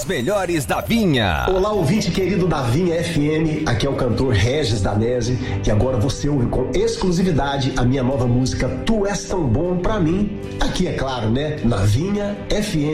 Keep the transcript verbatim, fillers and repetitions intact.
melhores da Vinha. Olá, ouvinte querido da Vinha F M, aqui é o cantor Regis Danese e agora você ouve com exclusividade a minha nova música Tu És Tão Bom Pra Mim, aqui é claro, né, na Vinha F M.